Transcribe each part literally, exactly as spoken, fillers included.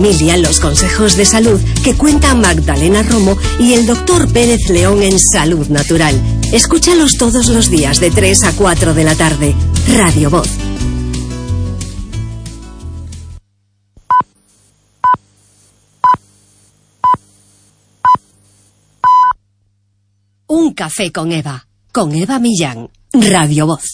familia los consejos de salud que cuenta Magdalena Romo y el doctor Pérez León en Salud Natural. Escúchalos todos los días de tres a cuatro de la tarde. Radio Voz. Un café con Eva. Con Eva Millán. Radio Voz.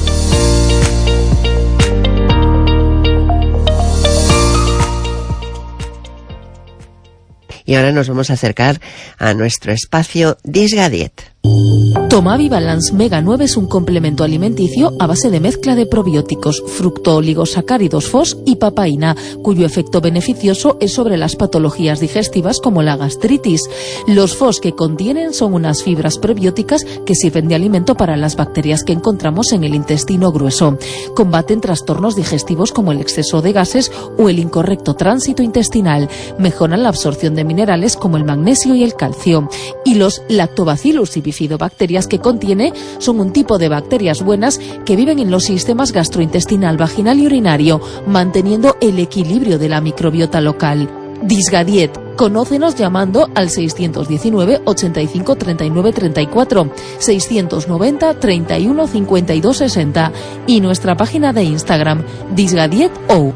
Y ahora nos vamos a acercar a nuestro espacio Disgadiet. Tomavi Balance Mega nueve es un complemento alimenticio a base de mezcla de probióticos, fructooligosacáridos F O S y papaína, cuyo efecto beneficioso es sobre las patologías digestivas como la gastritis. Los F O S que contienen son unas fibras prebióticas que sirven de alimento para las bacterias que encontramos en el intestino grueso. Combaten trastornos digestivos como el exceso de gases o el incorrecto tránsito intestinal. Mejoran la absorción de minerales como el magnesio y el calcio. Y los lactobacillus y bifidobacterias que contiene son un tipo de bacterias buenas que viven en los sistemas gastrointestinal, vaginal y urinario, manteniendo el equilibrio de la microbiota local. Disgadiet. Conócenos llamando al seiscientos diecinueve, ochenta y cinco, treinta y nueve, treinta y cuatro, seiscientos noventa, treinta y uno, cincuenta y dos, sesenta y nuestra página de Instagram, DisgadietO.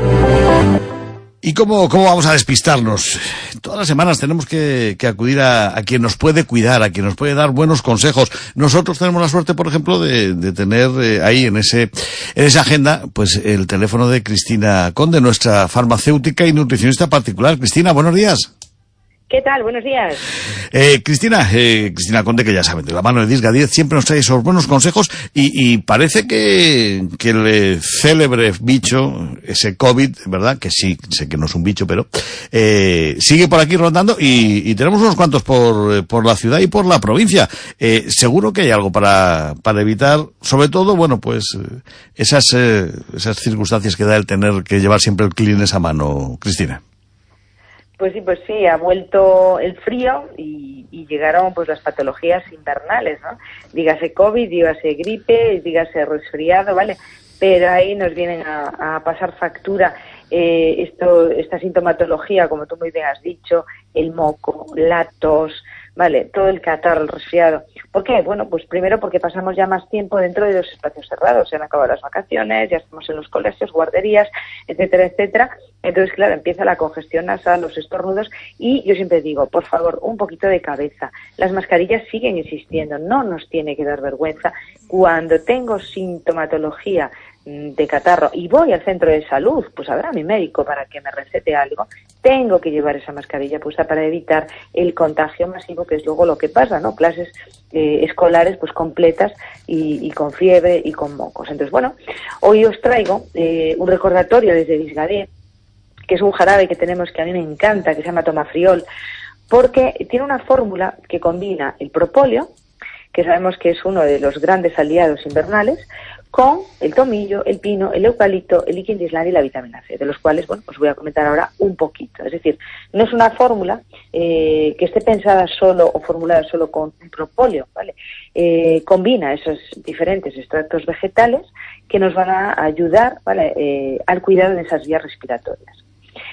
¿Y cómo, cómo vamos a despistarnos? Todas las semanas tenemos que, que acudir a, a quien nos puede cuidar, a quien nos puede dar buenos consejos. Nosotros tenemos la suerte, por ejemplo, de, de tener eh, ahí en ese en esa agenda pues el teléfono de Cristina Conde, nuestra farmacéutica y nutricionista particular. Cristina, buenos días. ¿Qué tal? Buenos días. Eh, Cristina, eh, Cristina Conde, que ya saben, de la mano de Disgadiet, siempre nos trae esos buenos consejos y, y parece que, que el eh, célebre bicho, ese COVID, ¿verdad? Que sí, sé que no es un bicho, pero eh, sigue por aquí rondando y, y tenemos unos cuantos por, por la ciudad y por la provincia. Eh, seguro que hay algo para, para evitar, sobre todo, bueno, pues esas, eh, esas circunstancias que da el tener que llevar siempre el Kleenex a mano, Cristina. Pues sí, pues sí, ha vuelto el frío y, y llegaron pues las patologías invernales, ¿no? Dígase COVID, dígase gripe, dígase resfriado, ¿vale? Pero ahí nos vienen a, a pasar factura eh, esto, esta sintomatología, como tú muy bien has dicho, el moco, la tos, ¿vale? Todo el catarro, el resfriado. ¿Por qué? Bueno, pues primero porque pasamos ya más tiempo dentro de los espacios cerrados, se han acabado las vacaciones, ya estamos en los colegios, guarderías, etcétera, etcétera. Entonces, claro, empieza la congestión nasal, los estornudos y yo siempre digo, por favor, un poquito de cabeza. Las mascarillas siguen existiendo, no nos tiene que dar vergüenza. Cuando tengo sintomatología de catarro y voy al centro de salud, pues habrá mi médico para que me recete algo, tengo que llevar esa mascarilla puesta para evitar el contagio masivo, que es luego lo que pasa, ¿no? Clases eh, escolares pues completas y, y con fiebre y con mocos. Entonces, bueno, hoy os traigo eh, un recordatorio desde Disgadiet, que es un jarabe que tenemos que a mí me encanta, que se llama Tomafriol, porque tiene una fórmula que combina el propóleo, que sabemos que es uno de los grandes aliados invernales, con el tomillo, el pino, el eucalipto, el liquidislan y la vitamina C, de los cuales, bueno, os voy a comentar ahora un poquito. Es decir, no es una fórmula eh, que esté pensada solo o formulada solo con un propóleo, ¿vale? Eh, combina esos diferentes extractos vegetales que nos van a ayudar, ¿vale? Eh, al cuidado de esas vías respiratorias.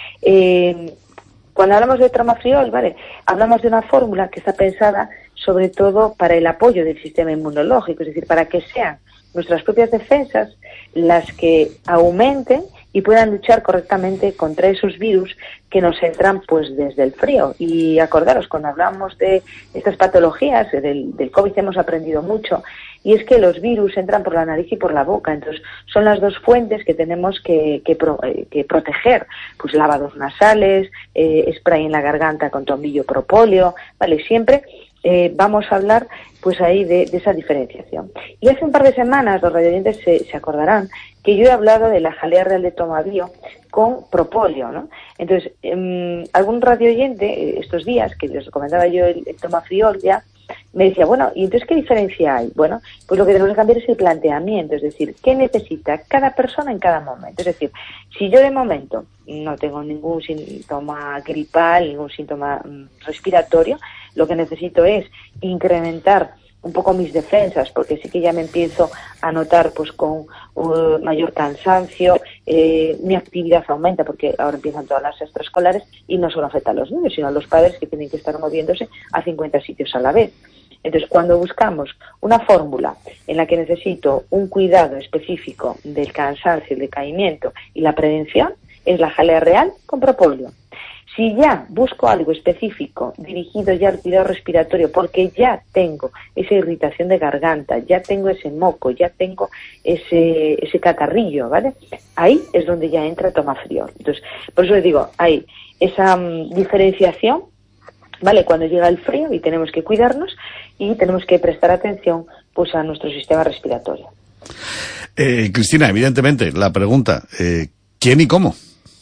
Eh, cuando hablamos de Tomafriol, ¿vale? Hablamos de una fórmula que está pensada sobre todo para el apoyo del sistema inmunológico, es decir, para que sean nuestras propias defensas las que aumenten y puedan luchar correctamente contra esos virus que nos entran pues desde el frío. Y acordaros, cuando hablamos de estas patologías, del, del COVID hemos aprendido mucho, y es que los virus entran por la nariz y por la boca, entonces son las dos fuentes que tenemos que, que, pro, eh, que proteger, pues lavados nasales, eh, spray en la garganta con tomillo propóleo, vale, siempre Eh, vamos a hablar pues ahí de, de esa diferenciación. Y hace un par de semanas los radioyentes se, se acordarán que yo he hablado de la jalea real de Tomabio con propóleo, ¿no? Entonces, eh, algún radioyente eh, estos días, que les recomendaba yo el, el Tomafriol ya, me decía, bueno, ¿y entonces qué diferencia hay? Bueno, pues lo que tenemos que cambiar es el planteamiento, es decir, ¿qué necesita cada persona en cada momento? Es decir, si yo de momento no tengo ningún síntoma gripal, ningún síntoma mm, respiratorio, lo que necesito es incrementar un poco mis defensas, porque sí que ya me empiezo a notar pues con uh, mayor cansancio, eh, mi actividad aumenta porque ahora empiezan todas las extraescolares y no solo afecta a los niños, sino a los padres que tienen que estar moviéndose a cincuenta sitios a la vez. Entonces, cuando buscamos una fórmula en la que necesito un cuidado específico del cansancio, el decaimiento y la prevención, es la jalea real con propóleo. Si ya busco algo específico dirigido ya al cuidado respiratorio, porque ya tengo esa irritación de garganta, ya tengo ese moco, ya tengo ese ese catarrillo, ¿vale? Ahí es donde ya entra Tomafriol. Entonces, por eso les digo, hay esa um, diferenciación, ¿vale? Cuando llega el frío y tenemos que cuidarnos y tenemos que prestar atención pues a nuestro sistema respiratorio. Eh, Cristina, evidentemente, la pregunta, eh, ¿quién y cómo?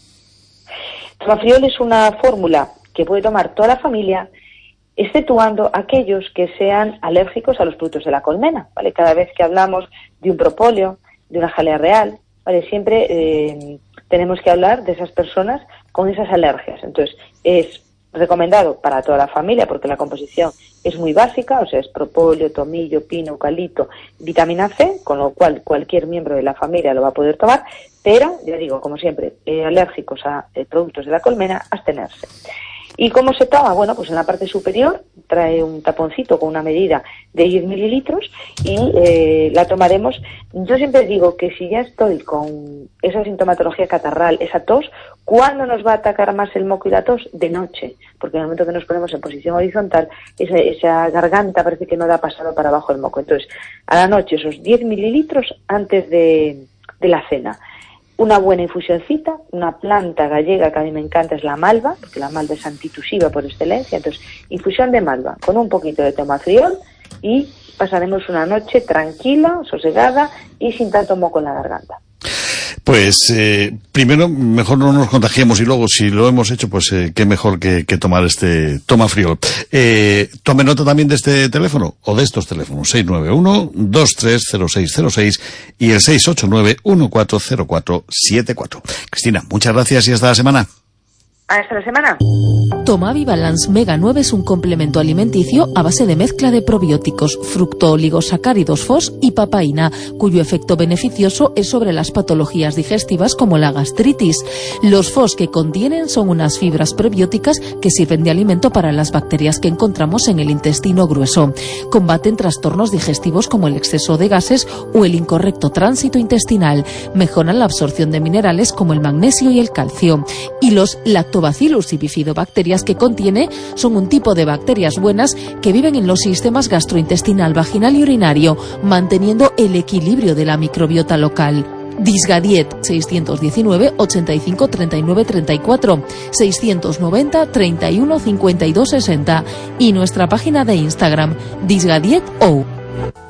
Tomafriol es una fórmula que puede tomar toda la familia, exceptuando aquellos que sean alérgicos a los productos de la colmena, ¿vale? Cada vez que hablamos de un propóleo, de una jalea real, ¿vale? Siempre eh, tenemos que hablar de esas personas con esas alergias. Entonces, es recomendado para toda la familia porque la composición es muy básica, o sea, es propóleo, tomillo, pino, eucalipto, vitamina C, con lo cual cualquier miembro de la familia lo va a poder tomar, pero, ya digo, como siempre, eh, alérgicos a eh, productos de la colmena, abstenerse. ¿Y cómo se toma? Bueno, pues en la parte superior trae un taponcito con una medida de diez mililitros y eh, la tomaremos. Yo siempre digo que si ya estoy con esa sintomatología catarral, esa tos, ¿cuándo nos va a atacar más el moco y la tos? De noche, porque en el momento que nos ponemos en posición horizontal, esa, esa garganta parece que no da pasado para abajo el moco. Entonces, a la noche esos diez mililitros antes de, de la cena. Una buena infusioncita, una planta gallega que a mí me encanta es la malva, porque la malva es antitusiva por excelencia, entonces infusión de malva con un poquito de Tomafriol y pasaremos una noche tranquila, sosegada y sin tanto moco en la garganta. Pues eh, primero, mejor no nos contagiemos y luego, si lo hemos hecho, pues eh, qué mejor que, que tomar este Tomafriol. Eh, tome nota también de este teléfono, o de estos teléfonos, seis nueve uno, dos tres cero seis cero seis y el seis ocho nueve, uno cuatro cero cuatro siete cuatro. Cristina, muchas gracias y hasta la semana. Hasta la semana. Tomavi Balance Mega nueve es un complemento alimenticio a base de mezcla de probióticos, fructooligosacáridos F O S y papaína, cuyo efecto beneficioso es sobre las patologías digestivas como la gastritis. Los F O S que contienen son unas fibras prebióticas que sirven de alimento para las bacterias que encontramos en el intestino grueso. Combaten trastornos digestivos como el exceso de gases o el incorrecto tránsito intestinal. Mejoran la absorción de minerales como el magnesio y el calcio. Y los lactobacillus y bifidobacterias que contiene son un tipo de bacterias buenas que viven en los sistemas gastrointestinal, vaginal y urinario, manteniendo el equilibrio de la microbiota local. Disgadiet seiscientos diecinueve, ochenta y cinco, treinta y nueve, treinta y cuatro, seiscientos noventa, treinta y uno, cincuenta y dos, sesenta y nuestra página de Instagram Disgadiet O.